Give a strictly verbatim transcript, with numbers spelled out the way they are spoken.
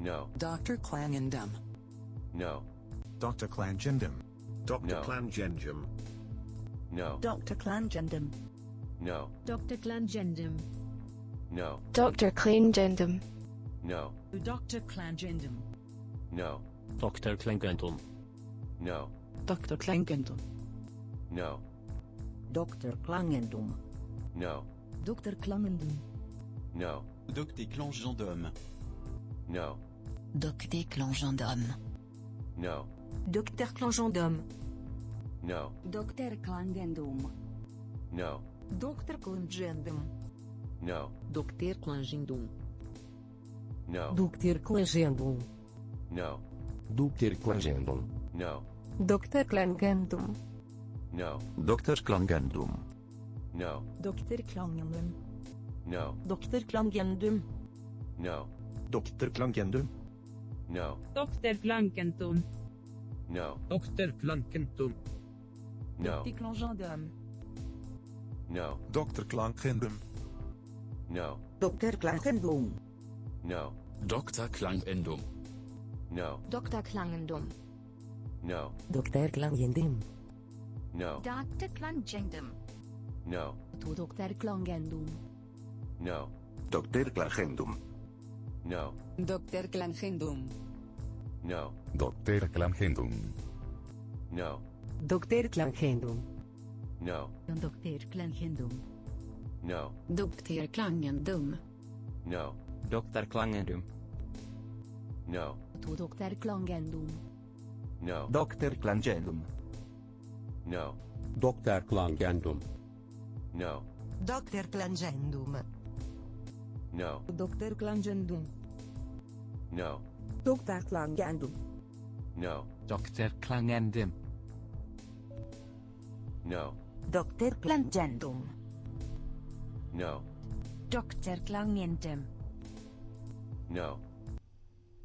No. Doctor Clangendum. No. Doctor Clangendum. Doctor No. Clangendum. No. Doctor Clangendum. No. Doctor Clangendum. No. Doctor Clangendum. No. Doctor Clangendum. No. Doctor Clangendum. No. Doctor Clangendum. No. Doctor Clangendum. No. Doctor Clangendum. No. Docteur Clangendum. No. Docteur Clangendum. No. Docteur Clangendum. No. Doctor Clangendum. No. Doctor Clangendum. No. Doctor Clangendum. No. Doctor Clangendum. No. Doctor Clangendum. No. Doctor Clangendum. No. Doctor Clangendum. No. Doctor Clangendum. No. Doctor Clangendum. No. Doctor Clangendum. No. Doctor Clangendum. No. Doctor Clangendum. No. Doctor Clangendum. No. Doctor Clangendum. No. Doctor Clangendum. No. Doctor Clangendum. No. Doctor Clangendum. No. Doctor Clangendum. No. Doctor Clangendum. No. To Doctor Clangendum. No. Doctor Clangendum. No. Doctor Clangendum. No. Doctor Clangendum. No. Doctor Clangendum. No. Doctor Clangendum. No. Doctor Clangendum. No. Doctor Clangendum. No. To Doctor Clangendum. No. Doctor Clangendum. No. Doctor Clangendum. No. Doctor Clangendum. No. Doctor Clangendum. No. Doctor Clangendum. No. Doctor Clangendum. No. Doctor Clangendum. No. Doctor Clangendum. No.